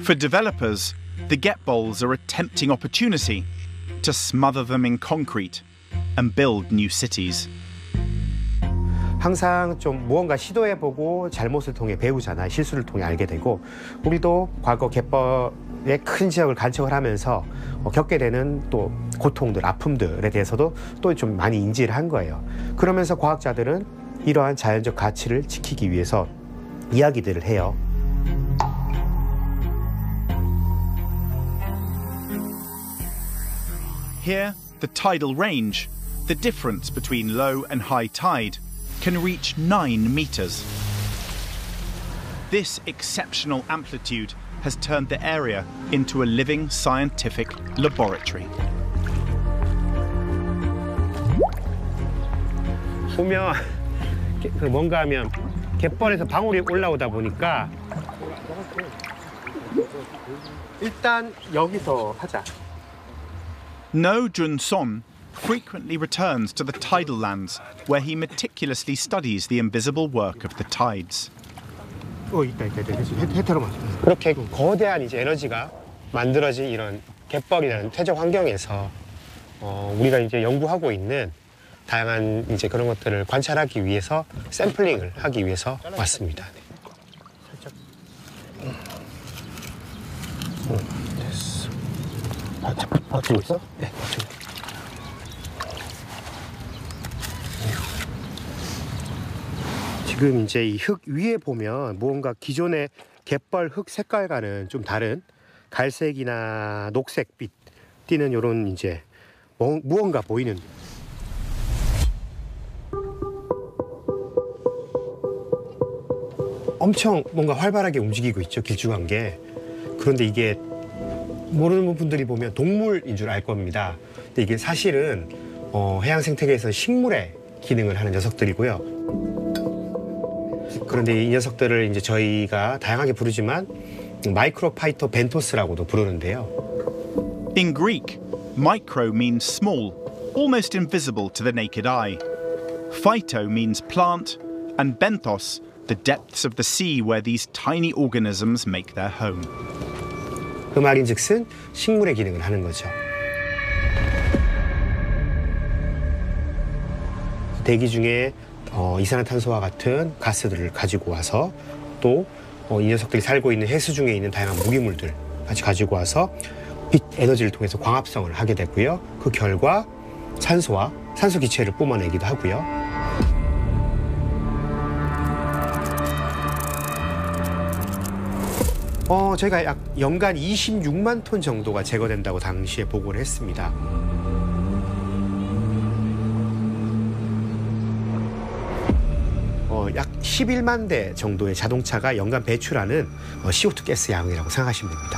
For developers, the get bowls are a tempting opportunity to smother them in concrete and build new cities. 항상 좀 무언가 시도해보고 잘못을 통해 배우잖아요. 실수를 통해 알게 되고 우리도 과거 갯벌의 큰 지역을 간척을 하면서 겪게 되는 또 고통들, 아픔들에 대해서도 또 좀 많이 인지를 한 거예요. 그러면서 과학자들은 이러한 자연적 가치를 지키기 위해서 이야기들을 해요. Here, the tidal range, the difference between low and high tide, can reach 9 meters. This exceptional amplitude has turned the area into a living scientific laboratory. 보면 뭔가 하면 갯벌에서 방울이 올라오다 보니까 일단 여기서 하자. No Jun-son frequently returns to the tidal lands where he meticulously studies the invisible work of the tides. 있다. 헤테로만. 그렇게 거대한 이제 에너지가 만들어진 이런 갯벌이라는 퇴적 환경에서 우리가 이제 연구하고 있는 다양한 이제 그런 것들을 관찰하기 위해서 샘플링을 하기 위해서 왔습니다. 살짝. 됐어. 버티고 있어? 네, 버티고. 지금 이제 이 흙 위에 보면 무언가 기존의 갯벌 흙 색깔과는 좀 다른 갈색이나 녹색빛 띠는 이런 이제 무언가 보이는. 엄청 뭔가 활발하게 움직이고 있죠, 길쭉한 게. 그런데 이게 모르는 분들이 보면 동물인 줄 알 겁니다. 근데 이게 사실은 해양 생태계에서 식물의 기능을 하는 녀석들이고요. 그런데 이 녀석들을 이제 저희가 다양하게 부르지만 마이크로파이토 벤토스라고도 부르는데요. In Greek, micro means small, almost invisible to the naked eye. Phyto means plant, and benthos, the depths of the sea where these tiny organisms make their home. 그 말인즉슨 식물의 기능을 하는 거죠. 대기 중에 이산화탄소와 같은 가스들을 가지고 와서 또 이 녀석들이 살고 있는 해수 중에 있는 다양한 무기물들 같이 가지고 와서 빛 에너지를 통해서 광합성을 하게 되고요. 그 결과 산소와 산소 기체를 뿜어내기도 하고요. 저희가 약 연간 26만 톤 정도가 제거된다고 당시에 보고를 했습니다. 약 11만 대 정도의 자동차가 연간 배출하는 CO2 가스 양이라고 생각하시면 됩니다.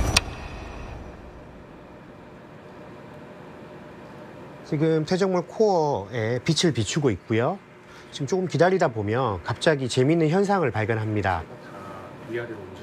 지금 퇴적물 코어에 빛을 비추고 있고요. 지금 조금 기다리다 보면 갑자기 재미있는 현상을 발견합니다. 위아래로